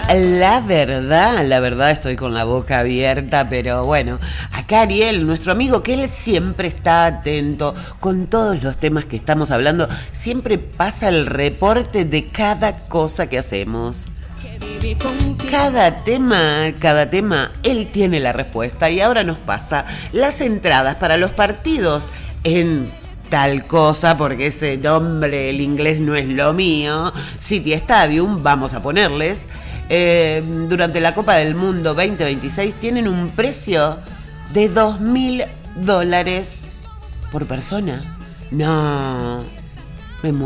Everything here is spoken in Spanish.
La verdad estoy con la boca abierta, pero bueno, acá Ariel, nuestro amigo, que él siempre está atento con todos los temas que estamos hablando, siempre pasa el reporte de cada cosa que hacemos. Cada tema, él tiene la respuesta y ahora nos pasa las entradas para los partidos en tal cosa, porque ese nombre, el inglés no es lo mío, City Stadium, vamos a ponerles. Durante la Copa del Mundo 2026 tienen un precio de $2.000 por persona. No, me muero.